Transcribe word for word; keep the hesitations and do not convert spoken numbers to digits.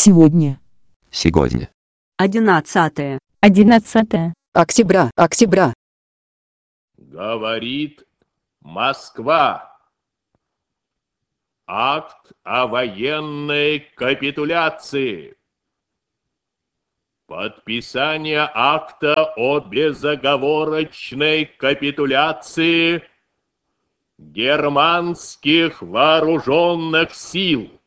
Сегодня. Сегодня. Одиннадцатое. Одиннадцатое. Октября, октября. Говорит Москва. Акт о военной капитуляции. Подписание акта о безоговорочной капитуляции германских вооруженных сил.